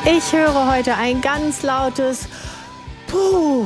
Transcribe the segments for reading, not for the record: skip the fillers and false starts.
Ich höre heute ein ganz lautes Puh,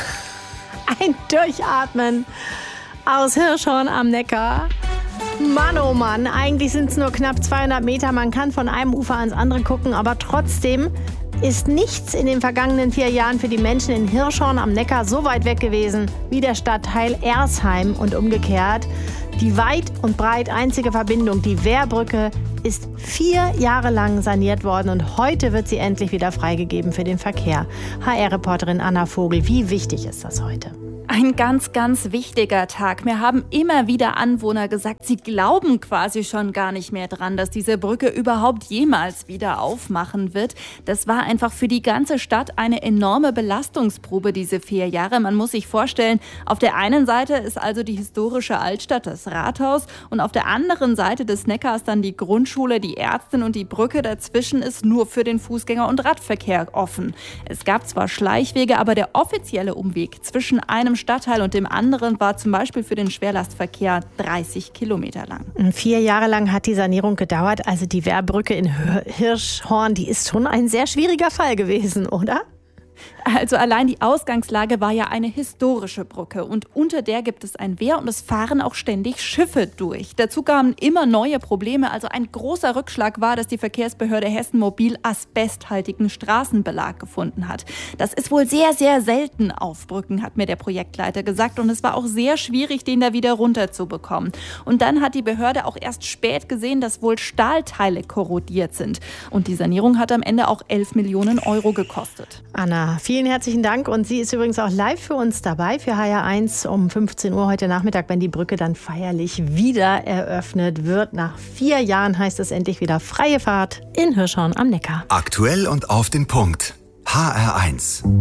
ein Durchatmen aus Hirschhorn am Neckar. Mann, oh Mann, eigentlich sind es nur knapp 200 Meter. Man kann von einem Ufer ans andere gucken, aber trotzdem ist nichts in den vergangenen 4 Jahren für die Menschen in Hirschhorn am Neckar so weit weg gewesen wie der Stadtteil Ersheim und umgekehrt. Die weit und breit einzige Verbindung, die Wehrbrücke, ist 4 Jahre lang saniert worden und heute wird sie endlich wieder freigegeben für den Verkehr. HR-Reporterin Anna Vogel, wie wichtig ist das heute? Ein ganz, ganz wichtiger Tag. Mir haben immer wieder Anwohner gesagt, sie glauben quasi schon gar nicht mehr dran, dass diese Brücke überhaupt jemals wieder aufmachen wird. Das war einfach für die ganze Stadt eine enorme Belastungsprobe, diese 4 Jahre. Man muss sich vorstellen, auf der einen Seite ist also die historische Altstadt, das Rathaus, und auf der anderen Seite des Neckars dann die Grundschule, die Ärztin, und die Brücke dazwischen ist nur für den Fußgänger- und Radverkehr offen. Es gab zwar Schleichwege, aber der offizielle Umweg zwischen einem Stadtteil und dem anderen war zum Beispiel für den Schwerlastverkehr 30 Kilometer lang. 4 Jahre lang hat die Sanierung gedauert. Also die Wehrbrücke in Hirschhorn, die ist schon ein sehr schwieriger Fall gewesen, oder? Also allein die Ausgangslage war ja eine historische Brücke und unter der gibt es ein Wehr und es fahren auch ständig Schiffe durch. Dazu kamen immer neue Probleme. Also ein großer Rückschlag war, dass die Verkehrsbehörde Hessen Mobil asbesthaltigen Straßenbelag gefunden hat. Das ist wohl sehr, sehr selten auf Brücken, hat mir der Projektleiter gesagt, und es war auch sehr schwierig, den da wieder runterzubekommen. Und dann hat die Behörde auch erst spät gesehen, dass wohl Stahlteile korrodiert sind. Und die Sanierung hat am Ende auch 11 Millionen Euro gekostet. Anna, vielen herzlichen Dank, und sie ist übrigens auch live für uns dabei für HR1 um 15 Uhr heute Nachmittag, wenn die Brücke dann feierlich wieder eröffnet wird. Nach 4 Jahren heißt es endlich wieder freie Fahrt in Hirschhorn am Neckar. Aktuell und auf den Punkt. HR1.